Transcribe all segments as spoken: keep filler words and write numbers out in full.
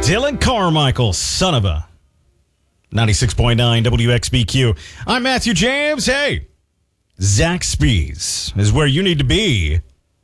Dylan Carmichael, son of a ninety-six point nine W X B Q. I'm Matthew James. Hey, Zaxby's is where you need to be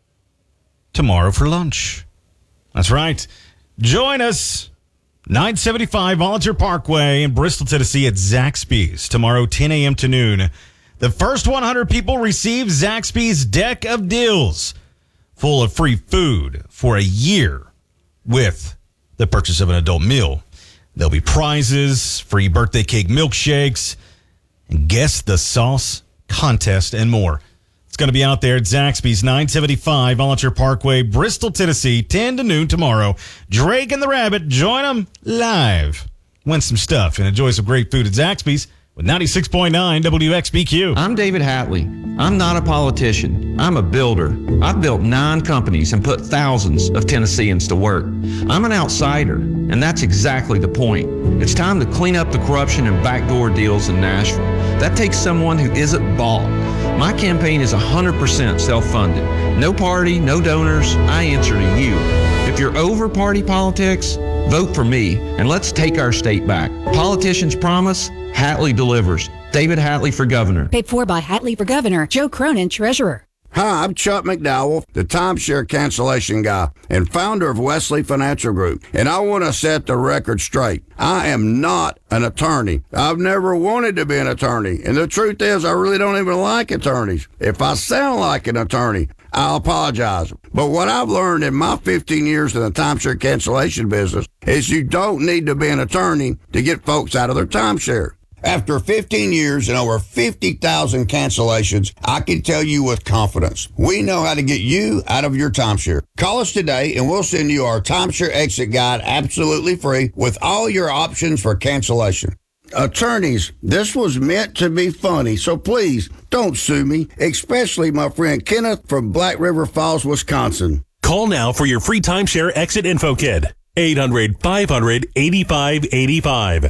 tomorrow for lunch. That's right. Join us, nine seventy-five Volunteer Parkway in Bristol, Tennessee at Zaxby's tomorrow, ten a.m. to noon. The first one hundred people receive Zaxby's Deck of Deals, full of free food for a year with the purchase of an adult meal. There'll be prizes, free birthday cake milkshakes, and guess the sauce contest and more. It's going to be out there at Zaxby's, nine seventy-five Volunteer Parkway, Bristol, Tennessee, ten to noon tomorrow. Drake and the Rabbit, join them live. Win some stuff and enjoy some great food at Zaxby's with ninety-six point nine W X B Q. I'm David Hatley. I'm not a politician. I'm a builder. I've built nine companies and put thousands of Tennesseans to work. I'm an outsider, and that's exactly the point. It's time to clean up the corruption and backdoor deals in Nashville. That takes someone who isn't bought. My campaign is one hundred percent self-funded. No party, no donors. I answer to you. If you're over party politics, vote for me, and let's take our state back. Politicians promise, Hatley delivers. David Hatley for governor. Paid for by Hatley for governor. Joe Cronin, treasurer. Hi, I'm Chuck McDowell, the timeshare cancellation guy and founder of Wesley Financial Group. And I want to set the record straight. I am not an attorney. I've never wanted to be an attorney. And the truth is, I really don't even like attorneys. If I sound like an attorney, I'll apologize. But what I've learned in my fifteen years in the timeshare cancellation business is you don't need to be an attorney to get folks out of their timeshare. After fifteen years and over fifty thousand cancellations, I can tell you with confidence, we know how to get you out of your timeshare. Call us today and we'll send you our timeshare exit guide absolutely free with all your options for cancellation. Attorneys, this was meant to be funny, so please don't sue me, especially my friend Kenneth from Black River Falls, Wisconsin. Call now for your free timeshare exit info kit. eight hundred, five hundred, eighty-five eighty-five.